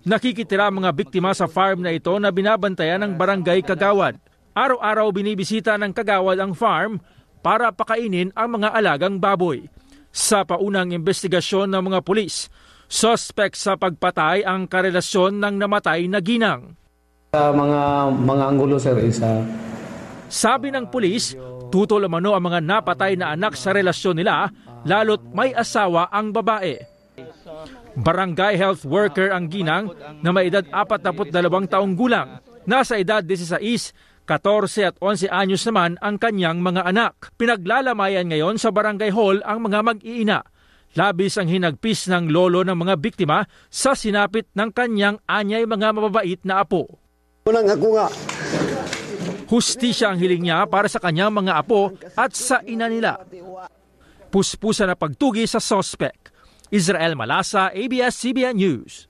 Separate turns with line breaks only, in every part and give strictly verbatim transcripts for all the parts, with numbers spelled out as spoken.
Nakikitira ang mga biktima sa farm na ito na binabantayan ng barangay Kagawad. Araw-araw binibisita ng Kagawad ang farm para pakainin ang mga alagang baboy. Sa paunang investigasyon ng mga pulis, suspect sa pagpatay ang karelasyon ng namatay na ginang.
Sa mga mga anggulo sir, isa.
Sabi ng pulis, tutol umano ang mga napatay na anak sa relasyon nila, lalo't may asawa ang babae. Barangay health worker ang ginang na may edad apat na dalawang taong gulang. Nasa edad disiseis, katorse at onse anyos naman ang kanyang mga anak. Pinaglalamayan ngayon sa barangay hall ang mga mag-iina. Labis ang hinagpis ng lolo ng mga biktima sa sinapit ng kanyang anyay mga mababait na apo.
Unang ako nga.
Hustisya ang hiling niya para sa kanyang mga apo at sa ina nila. Puspusa na pagtugi sa suspect. Israel Malasa, A B S C B N News.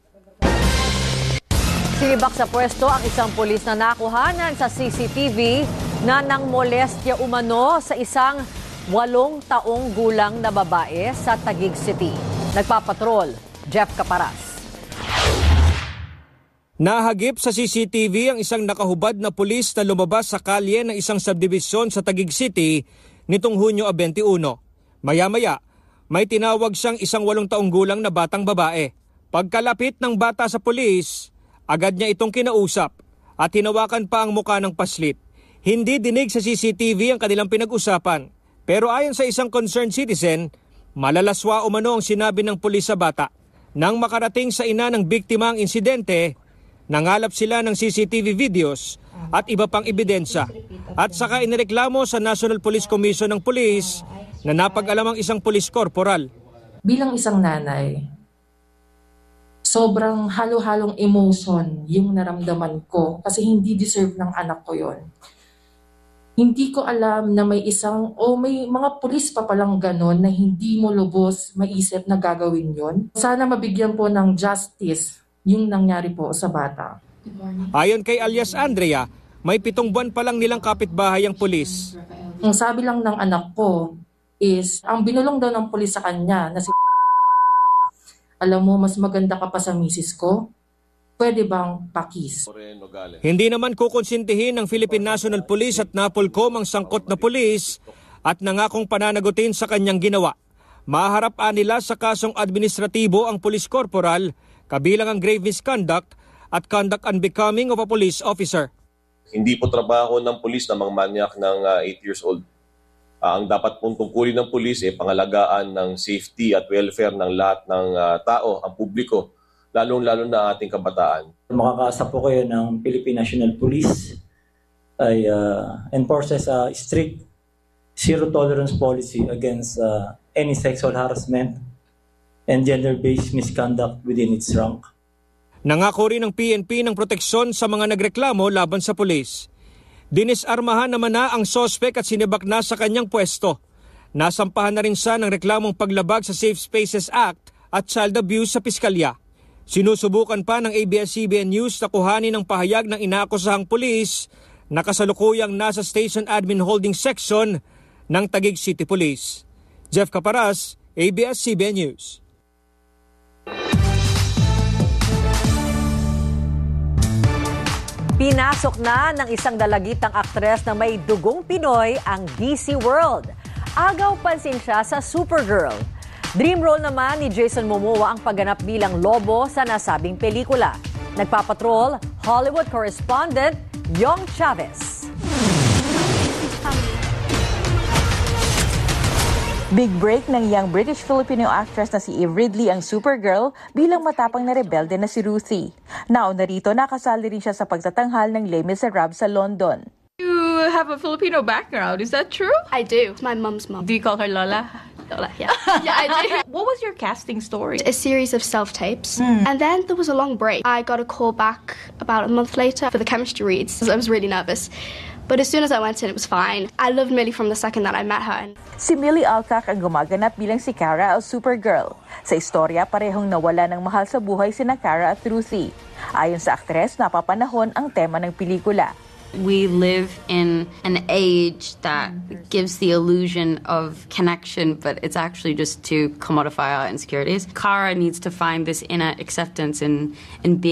Sinibak sa pwesto ang isang pulis na nakuhanan sa C C T V na nang molestya umano sa isang walong taong gulang na babae sa Taguig City. Nagpapatrol, Jeff Caparas.
Nahagip sa C C T V ang isang nakahubad na pulis na lumabas sa kalye ng isang subdivision sa Taguig City nitong Hunyo twenty-one. Maya-maya, may tinawag siyang isang walong taong gulang na batang babae. Pagkalapit ng bata sa pulis, agad niya itong kinausap at hinawakan pa ang muka ng paslit. Hindi dinig sa C C T V ang kanilang pinag-usapan. Pero ayon sa isang concerned citizen, malalaswa umano ang sinabi ng pulis sa bata. Nang makarating sa ina ng biktima ang insidente, nangalap sila ng C C T V videos at iba pang ebidensya. At saka inireklamo sa National Police Commission ng pulis na napag-alam ang isang police corporal.
Bilang isang nanay, sobrang halo-halong emotion yung naramdaman ko kasi hindi deserve ng anak ko yon. Hindi ko alam na may isang o may mga pulis pa palang ganon na hindi mo lubos maisip na gagawin yon. Sana mabigyan po ng justice yung nangyari po sa bata.
Ayon kay alias Andrea, may pitong buwan pa lang nilang kapitbahay ang pulis.
Ang sabi lang ng anak ko is, ang binulong daw ng pulis sa kanya na si alam mo, mas maganda ka pa sa misis ko, pwede bang pakis?
Hindi naman kukonsintihin ng Philippine National Police at NAPOLCOM ang sangkot na pulis at nangakong pananagutin sa kanyang ginawa. Maharap nila sa kasong administratibo ang police corporal, kabilang ang grave misconduct at conduct unbecoming of a police officer.
Hindi po trabaho ng pulis na mangmanyak ng uh, eight years old. Uh, ang dapat pong tungkulin ng pulis ay eh, pangalagaan ng safety at welfare ng lahat ng uh, tao, ang publiko, lalong-lalo na ating kabataan.
Makakaasa po kayo ng Philippine National Police ay uh, enforces a strict zero tolerance policy against uh, any sexual harassment and gender-based misconduct within its rank.
Nangako rin ng P N P ng proteksyon sa mga nagreklamo laban sa pulis. Dinisarmahan naman na ang sospek at sinibak na sa kanyang pwesto. Nasampahan na rin siya ng reklamong paglabag sa Safe Spaces Act at child abuse sa piskalya. Sinusubukan pa ng A B S C B N News na kuhanin ng pahayag ng inaakusahang pulis na kasalukuyang nasa Station Admin Holding Section ng Taguig City Police. Jeff Caparas, A B S C B N News.
Pinasok na ng isang dalagitang aktres na may dugong Pinoy ang D C World. Agaw pansin siya sa Supergirl. Dream role naman ni Jason Momoa ang pagganap bilang lobo sa nasabing pelikula. Nagpapatrol, Hollywood correspondent Yong Chavez.
Big break ng young British-Filipino actress na si Eve Ridley ang Supergirl bilang matapang na rebelde na si Ruthie. Nauna rito, nakasali rin siya sa pagtatanghal ng Les Miserables sa London.
You have a Filipino background, is that true?
I do. My mum's mum.
Do you call her Lola?
Lola, yeah. Yeah, I do.
What was your casting story?
A series of self-tapes. Mm. And then there was a long break. I got a call back about a month later for the chemistry reads. I was really nervous. But as soon as I went in, it was fine. I loved Millie from the second that I met her.
Si Millie Alcock ang gumaganap bilang si Kara o Supergirl. Sa istorya, parehong nawala ng mahal sa buhay sina Kara at Ruthie. Ayon sa aktres, napapanahon ang tema ng pelikula.
We live in an age that gives the illusion of connection, but it's actually just to commodify our insecurities. Kara needs to find this inner acceptance in, in being